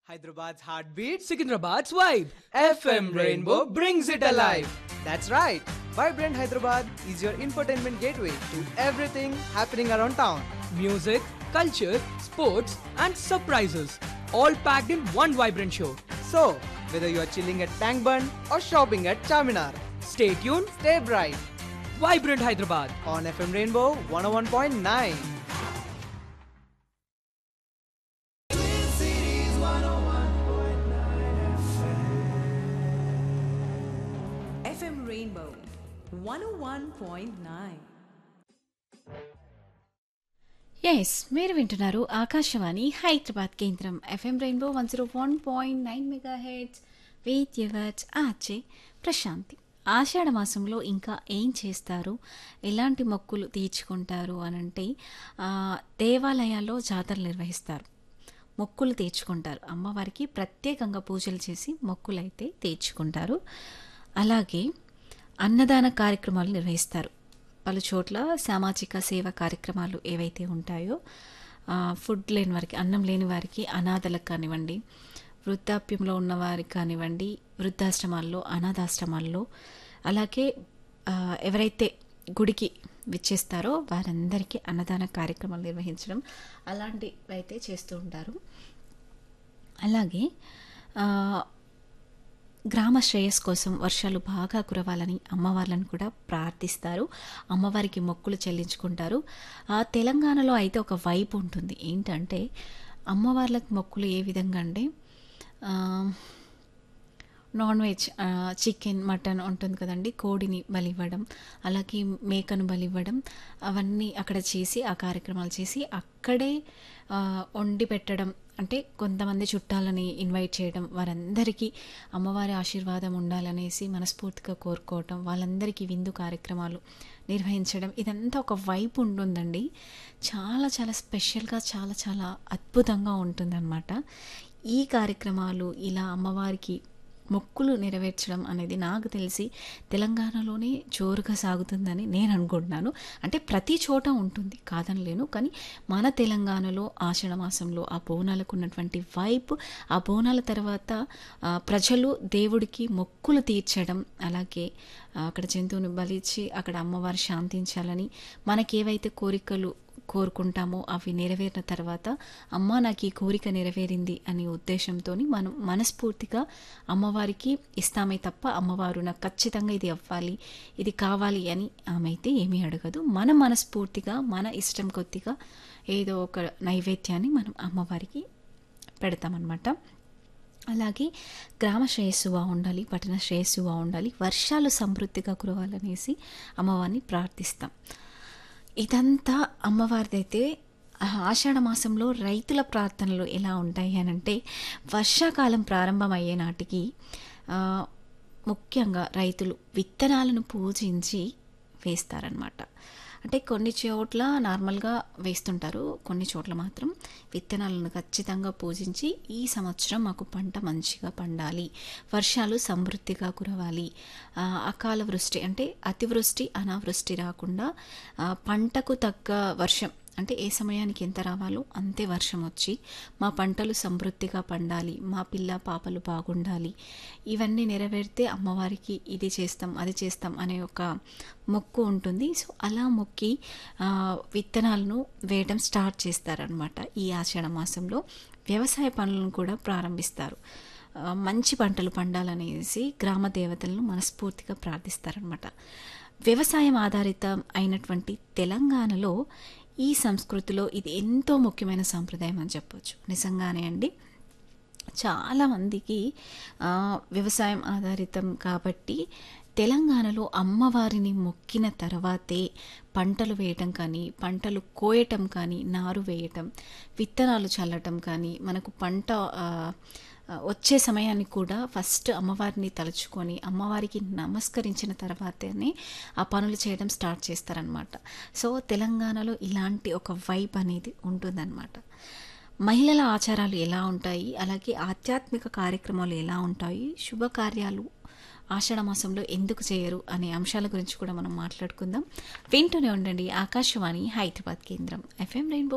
Hyderabad's heartbeat, Sikandrabad's vibe. FM Rainbow brings it alive. That's right. Vibrant Hyderabad is your infotainment gateway to everything happening around town. Music, culture, sports, and surprises. All packed in one vibrant show. So, whether you are chilling at Tank Bund or shopping at Charminar, Stay tuned. stay bright Vibrant Hyderabad. on FM Rainbow 101.9. FM Rainbow 101.9. Yes మీరు వింటున్నారు ఆకాశవాణి హైదరాబాద్ కేంద్రం FM rainbow 101.9 mega heads with yours RJ Prashanti. ఆషాఢ మాసంలో ఇంకా ఏం చేస్తారు, ఎలాంటి మొక్కులు తీర్చుకుంటారు అనంటే దేవాలయాల్లో జాతరలు నిర్వహిస్తారు, మొక్కులు తీర్చుకుంటారు, అమ్మవారికి ప్రత్యేకంగా పూజలు చేసి మొక్కులు అయితే తీర్చుకుంటారు. అలాగే అన్నదాన కార్యక్రమాలు నిర్వహిస్తారు. పలు చోట్ల సామాజిక సేవ కార్యక్రమాలు ఏవైతే ఉంటాయో ఫుడ్ లేని వారికి, అన్నం లేని వారికి, అనాథలకు కానివ్వండి, వృద్ధాప్యంలో ఉన్నవారికి కానివ్వండి, వృద్ధాశ్రమాల్లో, అనాథాశ్రమాల్లో, అలాగే ఎవరైతే గుడికి విచ్చేస్తారో వారందరికీ అన్నదాన కార్యక్రమాలు నిర్వహించడం అలాంటివి అయితే చేస్తూ ఉంటారు. అలాగే గ్రామ శ్రేయస్ కోసం వర్షాలు బాగా కురవాలని అమ్మవార్లను కూడా ప్రార్థిస్తారు, అమ్మవారికి మొక్కులు చెల్లించుకుంటారు. తెలంగాణలో అయితే ఒక వైపు ఉంటుంది, ఏంటంటే అమ్మవార్లకు మొక్కులు ఏ విధంగా అంటే నాన్ వెజ్, చికెన్, మటన్ ఉంటుంది కదండి, కోడిని బలివ్వడం, అలాగే మేకను బలివ్వడం, అవన్నీ అక్కడ చేసి ఆ కార్యక్రమాలు చేసి అక్కడే వండి పెట్టడం, అంటే కొంతమంది చుట్టాలని ఇన్వైట్ చేయడం, వారందరికీ అమ్మవారి ఆశీర్వాదం ఉండాలనేసి మనస్ఫూర్తిగా కోరుకోవటం, వాళ్ళందరికీ విందు కార్యక్రమాలు నిర్వహించడం, ఇదంతా ఒక వైపు ఉంటుందండి. చాలా చాలా స్పెషల్గా, చాలా చాలా అద్భుతంగా ఉంటుందన్నమాట. ఈ కార్యక్రమాలు ఇలా అమ్మవారికి మొక్కులు నెరవేర్చడం అనేది నాకు తెలిసి తెలంగాణలోనే జోరుగా సాగుతుందని నేను అనుకుంటున్నాను. అంటే ప్రతి చోట ఉంటుంది కాదనలేను, కానీ మన తెలంగాణలో ఆషాఢ మాసంలో ఆ బోనాలకు ఉన్నటువంటి వైబ్, ఆ బోనాల తర్వాత ప్రజలు దేవుడికి మొక్కులు తీర్చడం, అలాగే అక్కడ జంతువుని బలిచ్చి అక్కడ అమ్మవారు శాంతించాలని మనకేవైతే కోరికలు కోరుకుంటామో అవి నెరవేరిన తర్వాత అమ్మ నాకు ఈ కోరిక నెరవేరింది అనే ఉద్దేశంతో మనం మనస్ఫూర్తిగా అమ్మవారికి ఇస్తామే తప్ప అమ్మవారు నాకు ఖచ్చితంగా ఇది అవ్వాలి, ఇది కావాలి అని ఆమె అయితే ఏమీ అడగదు. మనం మనస్ఫూర్తిగా మన ఇష్టం కొద్దిగా ఏదో ఒక నైవేద్యాన్ని మనం అమ్మవారికి పెడతామన్నమాట. అలాగే గ్రామ శ్రేయస్సు బాగుండాలి, పట్టణ శ్రేయస్సు బాగుండాలి, వర్షాలు సమృద్ధిగా కురవాలనేసి అమ్మవారిని ప్రార్థిస్తాం. ఇదంతా అమ్మవారిదైతే. ఆషాఢ మాసంలో రైతుల ప్రార్థనలు ఎలా ఉంటాయి అనంటే వర్షాకాలం ప్రారంభమయ్యే నాటికి ముఖ్యంగా రైతులు విత్తనాలను పూజించి వేస్తారనమాట. అంటే కొన్ని చోట్ల నార్మల్గా వేస్తుంటారు, కొన్ని చోట్ల మాత్రం విత్తనాలను ఖచ్చితంగా పూజించి ఈ సంవత్సరం మాకు పంట మంచిగా పండాలి, వర్షాలు సమృద్ధిగా కురవాలి, అకాల వృష్టి అంటే అతివృష్టి అనావృష్టి రాకుండా పంటకు తగ్గ వర్షం, అంటే ఏ సమయానికి ఎంత రావాలో అంతే వర్షం వచ్చి మా పంటలు సమృద్ధిగా పండాలి, మా పిల్ల పాపలు బాగుండాలి, ఇవన్నీ నెరవేరితే అమ్మవారికి ఇది చేస్తాం అది చేస్తాం అనే ఒక మొక్కు ఉంటుంది. సో అలా మొక్కి విత్తనాలను వేయడం స్టార్ట్ చేస్తారనమాట. ఈ ఆషాఢ మాసంలో వ్యవసాయ పనులను కూడా ప్రారంభిస్తారు. మంచి పంటలు పండాలనేసి గ్రామ దేవతలను మనస్ఫూర్తిగా ప్రార్థిస్తారనమాట. వ్యవసాయం ఆధారితం అయినటువంటి తెలంగాణలో ఈ సంస్కృతిలో ఇది ఎంతో ముఖ్యమైన సాంప్రదాయం అని చెప్పవచ్చు. నిజంగానే అండి, చాలామందికి వ్యవసాయం ఆధారితం కాబట్టి తెలంగాణలో అమ్మవారిని మొక్కిన తర్వాతే పంటలు వేయటం కానీ, పంటలు కోయటం కానీ, నారు వేయటం, విత్తనాలు చల్లటం కానీ, మనకు పంట వచ్చే సమయాన్ని కూడా ఫస్ట్ అమ్మవారిని తలుచుకొని అమ్మవారికి నమస్కరించిన తర్వాతనే ఆ పనులు చేయడం స్టార్ట్ చేస్తారనమాట. సో తెలంగాణలో ఇలాంటి ఒక వైబ్ అనేది ఉంటుందన్నమాట. మహిళల ఆచారాలు ఎలా ఉంటాయి, అలాగే ఆధ్యాత్మిక కార్యక్రమాలు ఎలా ఉంటాయి, శుభకార్యాలు ఆషాఢ మాసంలో ఎందుకు చేయరు అనే అంశాల గురించి కూడా మనం మాట్లాడుకుందాం. వింటూనే ఉండండి ఆకాశవాణి హైదరాబాద్ కేంద్రం ఎఫ్ఎం రెయిన్బో